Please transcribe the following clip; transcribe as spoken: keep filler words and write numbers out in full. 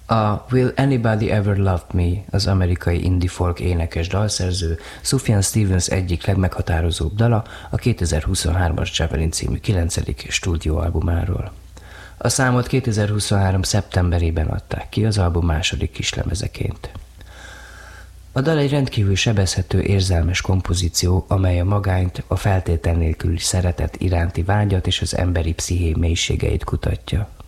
A Will Anybody Ever Love Me, az amerikai indie folk énekes dalszerző, Sufjan Stevens egyik legmeghatározóbb dala a kétezer-huszonhármas Javelin című kilencedik stúdióalbumáról. A számot kétezer-huszonhárom szeptemberében adták ki az album második kislemezeként. A dal egy rendkívül sebezhető, érzelmes kompozíció, amely a magányt, a feltétel nélküli szeretet iránti vágyat és az emberi psziché mélységeit kutatja.